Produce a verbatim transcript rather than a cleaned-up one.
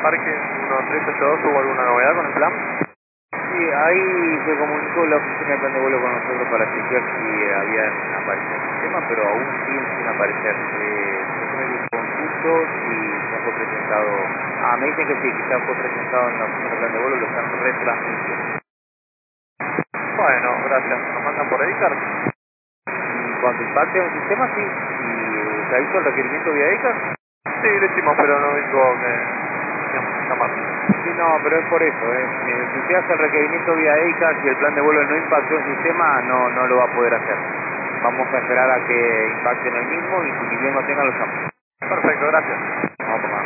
Parque uno tres ocho dos, ¿hubo alguna novedad con el plan? Sí, ahí se comunicó la oficina de plan de vuelo con nosotros para chequear si habían aparecido en el sistema, pero aún siguen sin aparecer. Eh, se me consulto si ya fue presentado. Ah, me dicen que sí, que ya fue presentado en la oficina de plan de vuelo, lo están retransmitiendo. Bueno, gracias. ¿Nos mandan por EICAR? Y cuando impacte en el sistema, sí. ¿Y se hizo el requerimiento vía EICAR? Sí, lo hicimos, pero no dijo que digamos, llamar. Sí, no, pero es por eso, ¿eh? Eh, Si usted hace el requerimiento vía EICAR, si el plan de vuelo no impactó el sistema, no, no lo va a poder hacer. Vamos a esperar a que impacte en el mismo y ni bien lo tenga, lo llamo. Perfecto, gracias.